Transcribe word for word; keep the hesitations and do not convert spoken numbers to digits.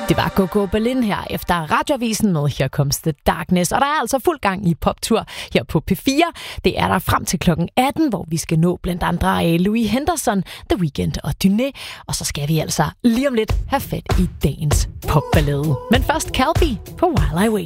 Det var Coco Berlin her efter Radioavisen med Here Comes the Darkness. Og der er altså fuld gang i poptur her på P fire. Det er der frem til klokken atten, hvor vi skal nå blandt andre Louis Henderson, The Weeknd og Duné. Og så skal vi altså lige om lidt have fat i dagens popballade. Men først Calbi på While I Wait.